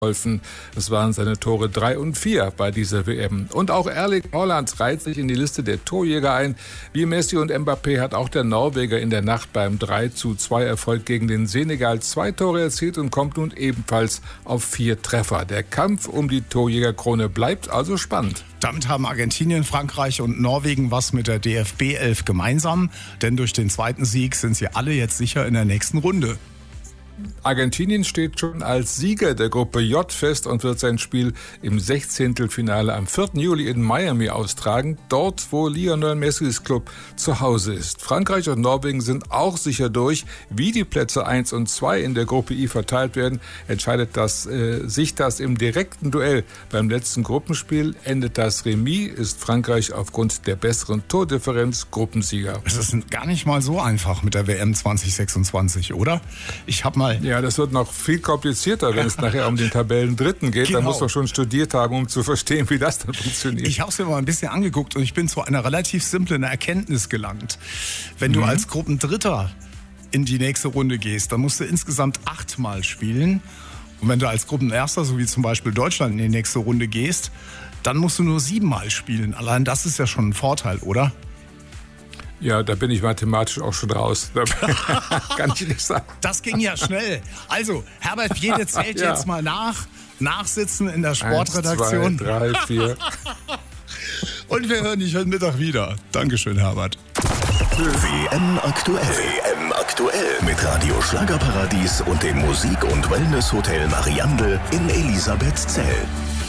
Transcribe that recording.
geholfen. Es waren seine Tore 3 und 4 bei dieser WM. Und auch Erling Haaland reiht sich in die Liste der Torjäger ein. Wie Messi und Mbappé hat auch der Norweger in der Nacht beim 3:2 Erfolg gegen den Senegal 2 Tore erzielt und kommt nun ebenfalls auf 4 Treffer. Der Kampf um die Torjägerkrone bleibt also spannend. Damit haben Argentinien, Frankreich und Norwegen was mit der DFB 11 gemeinsam, denn durch den zweiten Sieg sind sie alle jetzt sicher in der nächsten Runde. Argentinien steht schon als Sieger der Gruppe J fest und wird sein Spiel im 16. am 4. Juli in Miami austragen, dort wo Lionel Messis Club zu Hause ist. Frankreich und Norwegen sind auch sicher durch. Wie die Plätze 1 und 2 in der Gruppe I verteilt werden, entscheidet sich das im direkten Duell. Beim letzten Gruppenspiel endet das Remis, ist Frankreich aufgrund der besseren Tordifferenz Gruppensieger. Es ist gar nicht mal so einfach mit der WM 2026, oder? Ich habe mal... Ja, das wird noch viel komplizierter, wenn es nachher um den Tabellendritten geht. Genau. Da muss man schon studiert haben, um zu verstehen, wie das dann funktioniert. Ich habe es mir mal ein bisschen angeguckt und ich bin zu einer relativ simplen Erkenntnis gelangt. Wenn du als Gruppendritter in die nächste Runde gehst, dann musst du insgesamt 8 Mal spielen. Und wenn du als Gruppenerster, so wie zum Beispiel Deutschland, in die nächste Runde gehst, dann musst du nur 7 Mal spielen. Allein das ist ja schon ein Vorteil, oder? Ja, da bin ich mathematisch auch schon raus. Kann ich nicht sagen. Das ging ja schnell. Also, Herbert Fjede zählt jetzt mal nach. Nachsitzen in der Sportredaktion. 1, 2, 3, 4. Und wir hören dich heute Mittag wieder. Dankeschön, Herbert. WM aktuell. WM aktuell. Mit Radio Schlagerparadies und dem Musik- und Wellnesshotel Mariandel in Elisabethzell.